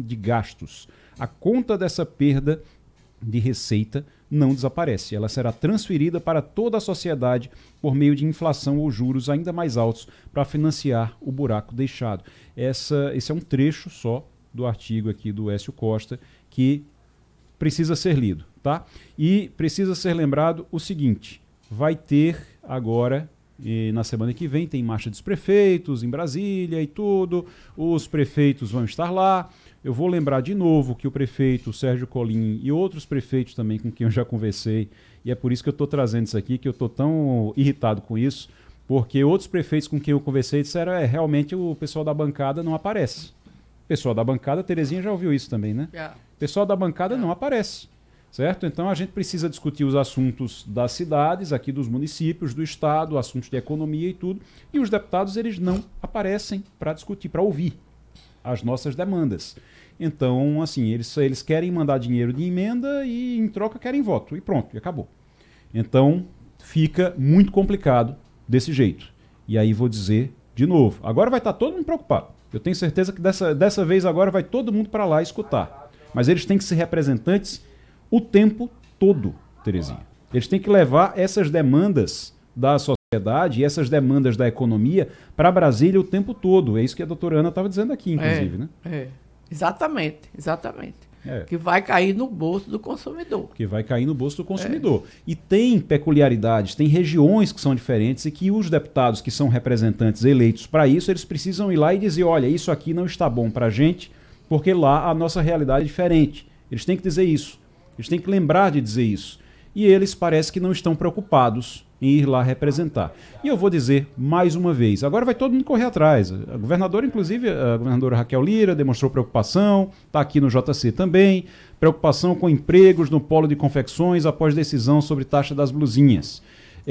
de gastos. A conta dessa perda de receita não desaparece. Ela será transferida para toda a sociedade por meio de inflação ou juros ainda mais altos para financiar o buraco deixado. Esse é um trecho só do artigo aqui do Écio Costa que precisa ser lido, tá? E precisa ser lembrado o seguinte, vai ter agora, na semana que vem, tem marcha dos prefeitos em Brasília e tudo, os prefeitos vão estar lá. Eu vou lembrar de novo que o prefeito Sérgio Colim e outros prefeitos também com quem eu já conversei, e é por isso que eu estou trazendo isso aqui, que eu estou tão irritado com isso, porque outros prefeitos com quem eu conversei disseram, realmente o pessoal da bancada não aparece. O pessoal da bancada, Terezinha já ouviu isso também, né? O pessoal da bancada não aparece, certo? Então a gente precisa discutir os assuntos das cidades, aqui dos municípios, do estado, assuntos de economia e tudo, e os deputados eles não aparecem para discutir, para ouvir as nossas demandas. Então, assim, eles querem mandar dinheiro de emenda e em troca querem voto. E pronto, e acabou. Então, fica muito complicado desse jeito. E aí vou dizer de novo, agora vai estar todo mundo preocupado. Eu tenho certeza que dessa vez agora vai todo mundo para lá escutar. Mas eles têm que ser representantes o tempo todo, Terezinha. Eles têm que levar essas demandas da sociedade e essas demandas da economia para Brasília o tempo todo. É isso que a doutora Ana estava dizendo aqui, inclusive, né? Exatamente. Que vai cair no bolso do consumidor. Que vai cair no bolso do consumidor. E tem peculiaridades, tem regiões que são diferentes e que os deputados que são representantes eleitos para isso, eles precisam ir lá e dizer, olha, isso aqui não está bom para a gente, porque lá a nossa realidade é diferente. Eles têm que dizer isso. Eles têm que lembrar de dizer isso. E eles parece que não estão preocupados em ir lá representar. E eu vou dizer mais uma vez, agora vai todo mundo correr atrás. A governadora, inclusive, a governadora Raquel Lira demonstrou preocupação, está aqui no JC também, preocupação com empregos no polo de confecções após decisão sobre taxa das blusinhas.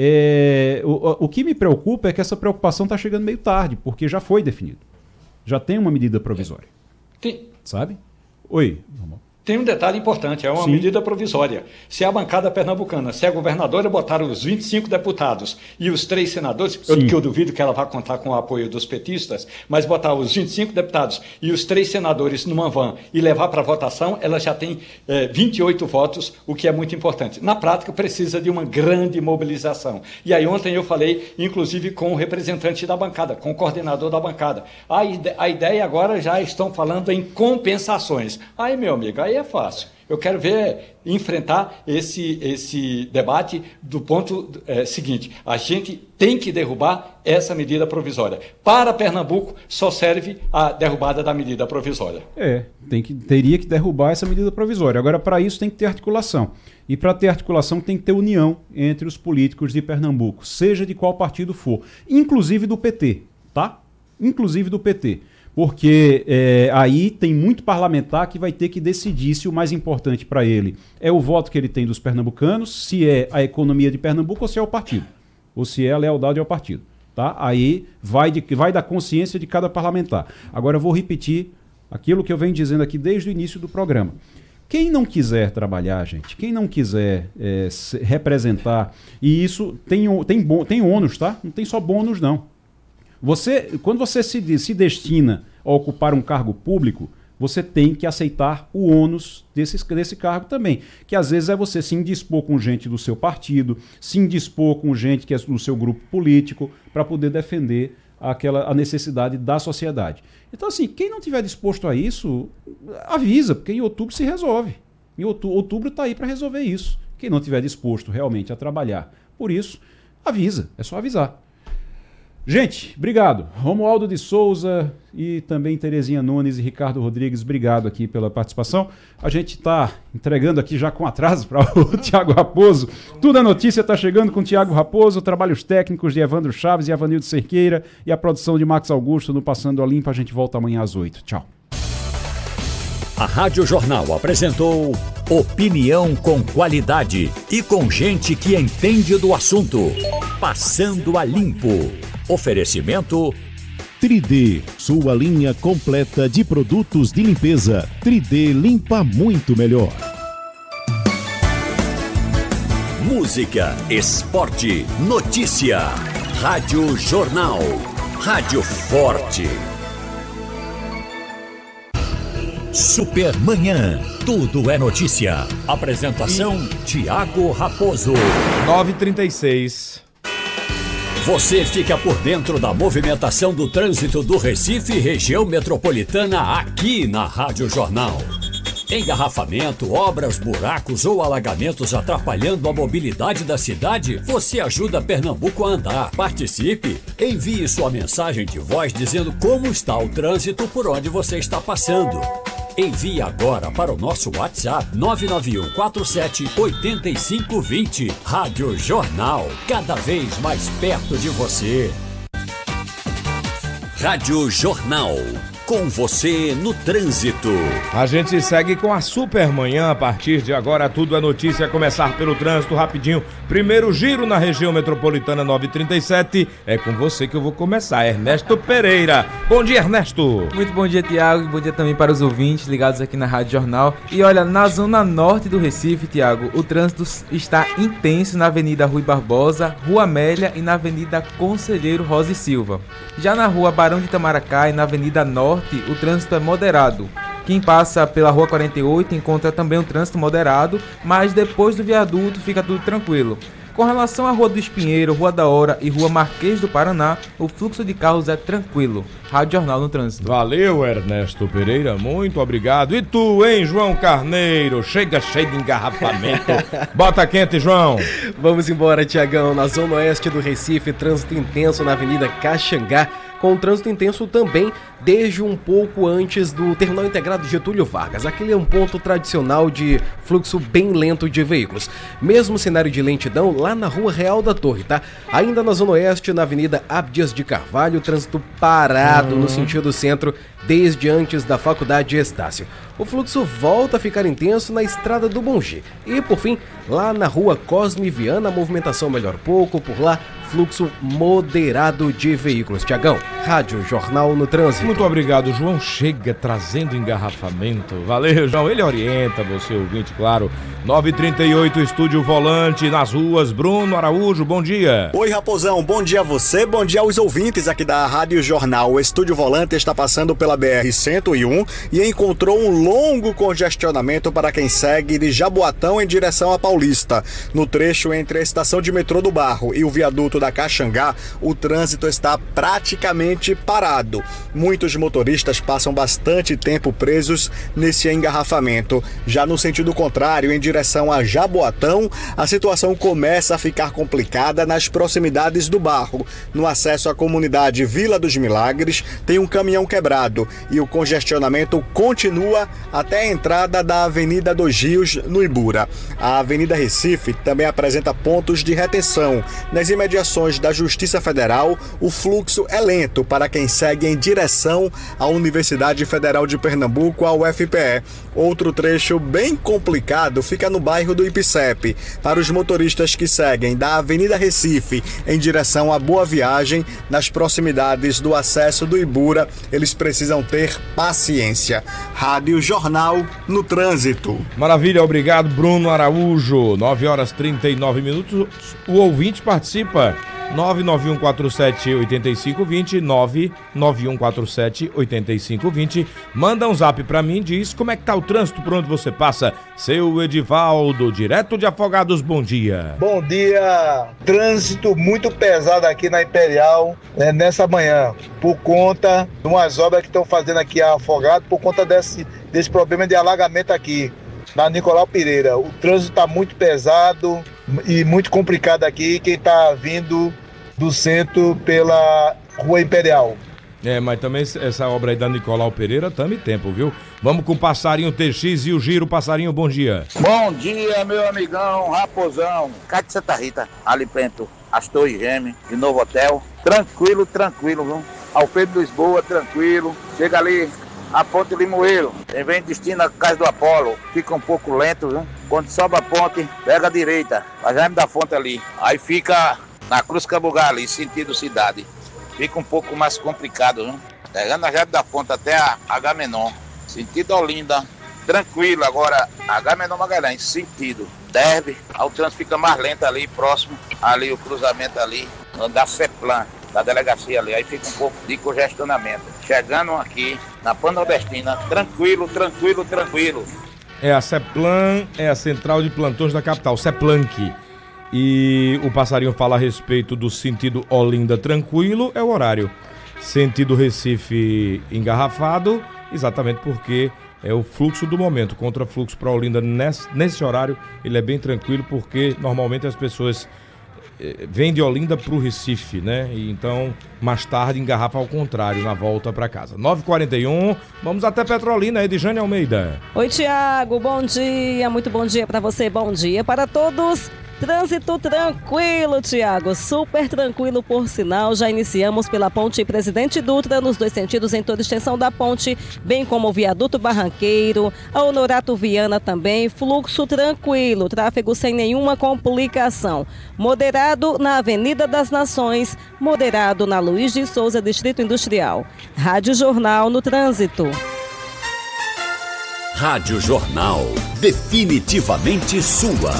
O que me preocupa é que essa preocupação está chegando meio tarde, porque já foi definido. Já tem uma medida provisória. Sabe? Oi, vamos. Tem um detalhe importante, é uma medida provisória. Se a bancada pernambucana, se a governadora botar os 25 deputados e os 3 senadores, que eu duvido que ela vá contar com o apoio dos petistas, mas botar os 25 deputados e os 3 senadores numa van e levar para votação, ela já tem 28 votos, o que é muito importante. Na prática, precisa de uma grande mobilização. E aí ontem eu falei, inclusive, com o representante da bancada, com o coordenador da bancada. A ideia agora já estão falando em compensações. Aí, meu amigo, aí é fácil. Eu quero enfrentar esse debate do ponto seguinte. A gente tem que derrubar essa medida provisória. Para Pernambuco, só serve a derrubada da medida provisória. Teria que derrubar essa medida provisória. Agora, para isso, tem que ter articulação. E para ter articulação, tem que ter união entre os políticos de Pernambuco, seja de qual partido for. Inclusive do PT, tá? Inclusive do PT. Porque aí tem muito parlamentar que vai ter que decidir se o mais importante para ele é o voto que ele tem dos pernambucanos, se é a economia de Pernambuco ou se é o partido, ou se é a lealdade ao partido. Tá? Aí vai da consciência de cada parlamentar. Agora eu vou repetir aquilo que eu venho dizendo aqui desde o início do programa. Quem não quiser trabalhar, gente, quem não quiser representar, e isso tem ônus, tá? Não tem só bônus, não. Quando você se destina a ocupar um cargo público, você tem que aceitar o ônus desse cargo também. Que às vezes é você se indispor com gente do seu partido, se indispor com gente que é do seu grupo político, para poder defender a necessidade da sociedade. Então, assim, quem não tiver disposto a isso, avisa, porque em outubro se resolve. Em outubro está aí para resolver isso. Quem não tiver disposto realmente a trabalhar por isso, avisa, é só avisar. Gente, obrigado. Romualdo de Souza e também Terezinha Nunes e Ricardo Rodrigues, obrigado aqui pela participação. A gente está entregando aqui já com atraso para o Tiago Raposo. Tudo a notícia está chegando com o Tiago Raposo, trabalhos técnicos de Evandro Chaves e Avanildo Cerqueira e a produção de Max Augusto no Passando a Limpo. A gente volta amanhã às 8. Tchau. A Rádio Jornal apresentou opinião com qualidade e com gente que entende do assunto. Passando a Limpo. Oferecimento 3D, sua linha completa de produtos de limpeza. 3D limpa muito melhor. Música, esporte, notícia. Rádio Jornal. Rádio Forte. Supermanhã. Tudo é notícia. Apresentação: Tiago Raposo. 9h36. Você fica por dentro da movimentação do trânsito do Recife e região metropolitana aqui na Rádio Jornal. Engarrafamento, obras, buracos ou alagamentos atrapalhando a mobilidade da cidade? Você ajuda Pernambuco a andar. Participe! Envie sua mensagem de voz dizendo como está o trânsito por onde você está passando. Envie agora para o nosso WhatsApp 991478520. Rádio Jornal, cada vez mais perto de você. Rádio Jornal, com você no trânsito. A gente segue com a Supermanhã. A partir de agora, tudo é notícia. Começar pelo trânsito rapidinho. Primeiro giro na região metropolitana 937. É com você que eu vou começar, Ernesto Pereira. Bom dia, Ernesto. Muito bom dia, Tiago. Bom dia também para os ouvintes ligados aqui na Rádio Jornal. E olha, na zona norte do Recife, Tiago, o trânsito está intenso na Avenida Rui Barbosa, Rua Amélia e na Avenida Conselheiro Rosa e Silva. Já na Rua Barão de Itamaracá e na Avenida Norte, o trânsito é moderado. Quem passa pela Rua 48 encontra também um trânsito moderado, mas depois do viaduto fica tudo tranquilo. Com relação à Rua do Espinheiro, Rua da Hora e Rua Marquês do Paraná, o fluxo de carros é tranquilo. Rádio Jornal no Trânsito. Valeu, Ernesto Pereira, muito obrigado. E tu, hein, João Carneiro? Chega cheio de engarrafamento. Bota quente, João. Vamos embora, Tiagão. Na zona oeste do Recife, trânsito intenso na Avenida Caxangá, com trânsito intenso também desde um pouco antes do Terminal Integrado Getúlio Vargas. Aquele é um ponto tradicional de fluxo bem lento de veículos. Mesmo cenário de lentidão lá na Rua Real da Torre, tá? Ainda na zona oeste, na Avenida Abdias de Carvalho, trânsito parado no sentido centro desde antes da Faculdade Estácio. O fluxo volta a ficar intenso na Estrada do Bongi. E, por fim, lá na Rua Cosme Viana, a movimentação melhora pouco. Por lá, fluxo moderado de veículos. Tiagão, Rádio Jornal no Trânsito. Muito obrigado, João. Chega trazendo engarrafamento. Valeu, João. Ele orienta você, ouvinte, claro. 9h38, Estúdio Volante, nas ruas. Bruno Araújo, bom dia. Oi, Raposão. Bom dia a você. Bom dia aos ouvintes aqui da Rádio Jornal. O Estúdio Volante está passando pela BR-101 e encontrou um longo congestionamento para quem segue de Jaboatão em direção à Paulista. No trecho entre a estação de metrô do Barro e o viaduto da Caxangá, o trânsito está praticamente parado. Muitos motoristas passam bastante tempo presos nesse engarrafamento. Já no sentido contrário, em direção a Jaboatão, a situação começa a ficar complicada nas proximidades do Barro. No acesso à comunidade Vila dos Milagres, tem um caminhão quebrado e o congestionamento continua até a entrada da Avenida dos Rios, no Ibura. A Avenida Recife também apresenta pontos de retenção. Nas imediações da Justiça Federal, o fluxo é lento para quem segue em direção à Universidade Federal de Pernambuco, a UFPE. Outro trecho bem complicado fica no bairro do Ipicep. Para os motoristas que seguem da Avenida Recife em direção à Boa Viagem, nas proximidades do acesso do Ibura, eles precisam ter paciência. Rádio Jornal no Trânsito. Maravilha, obrigado, Bruno Araújo. 9h39. O ouvinte participa. 991478520, 991478520. Manda um zap pra mim, diz como é que tá o trânsito por onde você passa. Seu Edivaldo, direto de Afogados, bom dia. Bom dia. Trânsito muito pesado aqui na Imperial, nessa manhã, por conta de umas obras que estão fazendo aqui a Afogados, por conta desse problema de alagamento aqui na Nicolau Pereira. O trânsito está muito pesado e muito complicado aqui, quem está vindo do centro pela Rua Imperial. Mas também essa obra aí da Nicolau Pereira tamo tempo, viu? Vamos com o Passarinho TX e o Giro. Passarinho, bom dia. Bom dia, meu amigão Raposão. Cá de Santa Rita, ali perto, as Torres Gêmeas, de Novo Hotel. Tranquilo, viu? Alfredo Lisboa, tranquilo. Chega ali a Ponte Limoeiro, vem destino à Casa do Apolo, fica um pouco lento, viu? Quando sobe a ponte, pega a direita, a Jaime da Fonte ali, aí fica na Cruz Cabugá ali, sentido cidade, fica um pouco mais complicado, viu? Pegando a Jaime da Fonte até a Agamenon, sentido Olinda, tranquilo. Agora Agamenon Magalhães, sentido Derby, aí o trânsito fica mais lento ali, próximo, ali o cruzamento ali, da CEPLAN, da delegacia ali, aí fica um pouco de congestionamento. Chegando aqui na Pan-Nordestina. Tranquilo, tranquilo, tranquilo. É a CEPLAN, é a Central de Plantões da capital, CEPLANC. E o passarinho fala a respeito do sentido Olinda tranquilo, é o horário. Sentido Recife engarrafado, exatamente porque é o fluxo do momento. Contrafluxo para Olinda nesse horário, ele é bem tranquilo, porque normalmente as pessoas vêm de Olinda para o Recife, né? E então, mais tarde, engarrafa ao contrário, na volta para casa. 9h41, vamos até Petrolina, Edjane Almeida. Oi, Tiago, bom dia, muito bom dia para você, bom dia para todos. Trânsito tranquilo, Tiago, super tranquilo por sinal. Já iniciamos pela ponte Presidente Dutra, nos dois sentidos em toda a extensão da ponte, bem como o viaduto Barranqueiro, a Honorato Viana também, fluxo tranquilo, tráfego sem nenhuma complicação. Moderado na Avenida das Nações, moderado na Luiz de Souza, Distrito Industrial. Rádio Jornal no Trânsito. Rádio Jornal, definitivamente sua.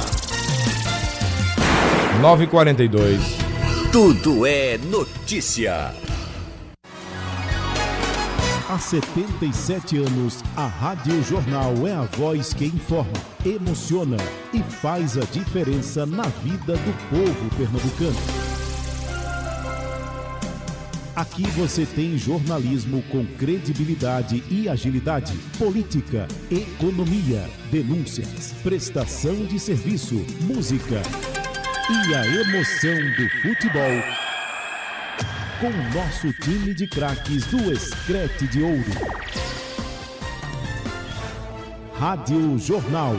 9h42. Tudo é notícia. Há 77 anos, a Rádio Jornal é a voz que informa, emociona e faz a diferença na vida do povo pernambucano. Aqui você tem jornalismo com credibilidade e agilidade, política, economia, denúncias, prestação de serviço, música e a emoção do futebol, com o nosso time de craques do Escrete de Ouro. Rádio Jornal,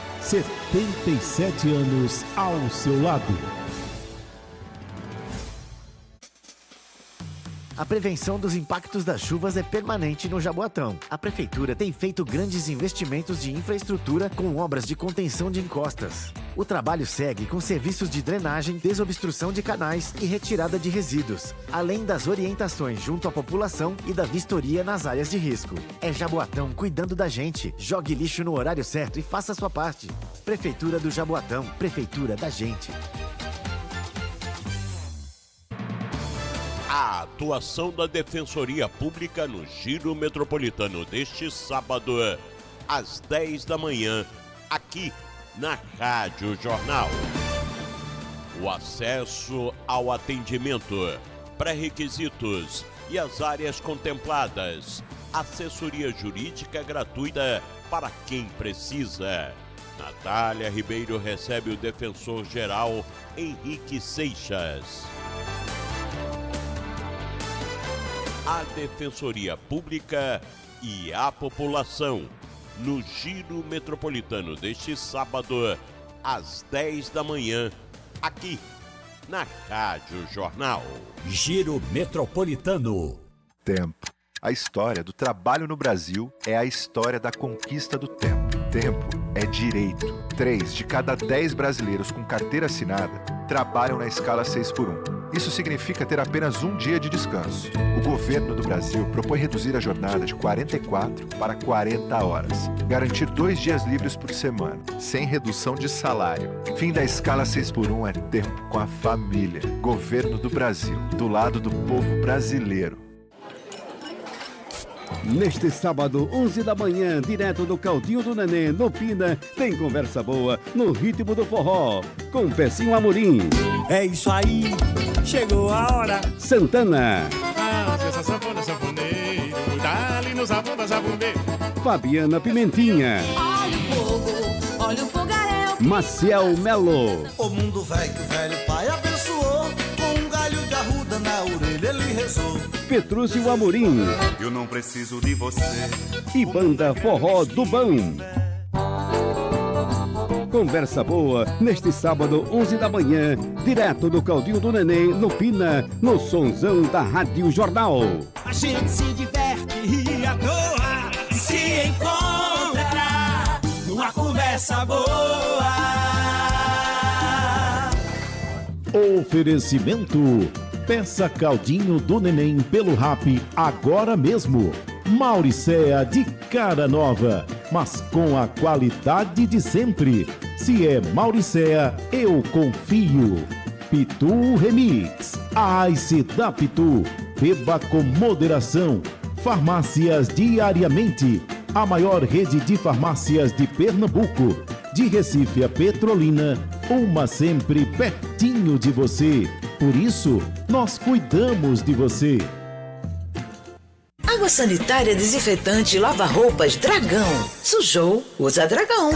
77 anos ao seu lado. A prevenção dos impactos das chuvas é permanente no Jaboatão. A Prefeitura tem feito grandes investimentos de infraestrutura com obras de contenção de encostas. O trabalho segue com serviços de drenagem, desobstrução de canais e retirada de resíduos, além das orientações junto à população e da vistoria nas áreas de risco. É Jaboatão cuidando da gente. Jogue lixo no horário certo e faça a sua parte. Prefeitura do Jaboatão, Prefeitura da gente. A atuação da Defensoria Pública no Giro Metropolitano deste sábado, às 10 da manhã, aqui na Rádio Jornal. O acesso ao atendimento, pré-requisitos e as áreas contempladas. Assessoria jurídica gratuita para quem precisa. Natália Ribeiro recebe o defensor-geral Henrique Seixas. A Defensoria Pública e a população no Giro Metropolitano deste sábado, às 10 da manhã, aqui na Rádio Jornal. Giro Metropolitano. Tempo. A história do trabalho no Brasil é a história da conquista do tempo. Tempo é direito. 3 de cada 10 brasileiros com carteira assinada trabalham na escala 6x1. Isso significa ter apenas um dia de descanso. O governo do Brasil propõe reduzir a jornada de 44 para 40 horas. Garantir 2 dias livres por semana, sem redução de salário. Fim da escala 6x1 é tempo com a família. Governo do Brasil, do lado do povo brasileiro. Neste sábado, 11 da manhã, direto do Caldinho do Neném, no Pina, tem conversa boa no ritmo do forró, com Pecinho Amorim. É isso aí, chegou a hora. Santana. Ah, essa sanfona, sanfoneiro, dá-lhe no sabão da sabonete. Fabiana Pimentinha. Olha o fogo, olha o fogaréu. Maciel Melo. O mundo velho que o velho pai abençoou, com um galho de arruda na orelha ele rezou. Petrúcio Amorim. Eu não preciso de você. E Banda Forró do Bão. Conversa boa, neste sábado, 11 da manhã, direto do Caldinho do Neném, no Pina, no sonzão da Rádio Jornal. A gente se diverte e à toa se encontra numa conversa boa. Oferecimento: peça Caldinho do Neném pelo Rap agora mesmo. Mauricéa de cara nova, mas com a qualidade de sempre. Se é Mauricéa, eu confio. Pitu Remix, a Ice da Pitu. Beba com moderação. Farmácias Diariamente, a maior rede de farmácias de Pernambuco. De Recife a Petrolina, uma sempre pertinho de você. Por isso, nós cuidamos de você. Água sanitária, desinfetante, lava-roupas Dragão. Sujou, usa Dragão.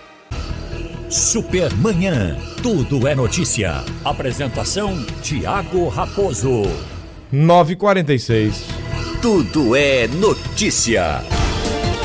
Supermanhã, tudo é notícia. Apresentação, Tiago Raposo. 9h46. Tudo é notícia.